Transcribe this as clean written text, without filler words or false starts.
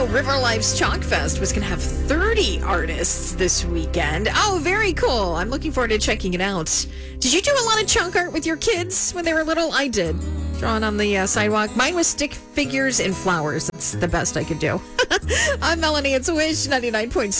River Life's Chalk Fest was going to have 30 artists this weekend. Oh, very cool. I'm looking forward to checking it out. Did you do a lot of chalk art with your kids when they were little? I did. Drawn on the sidewalk. Mine was stick figures and flowers. That's the best I could do. I'm Melanie. It's Wish 99.7.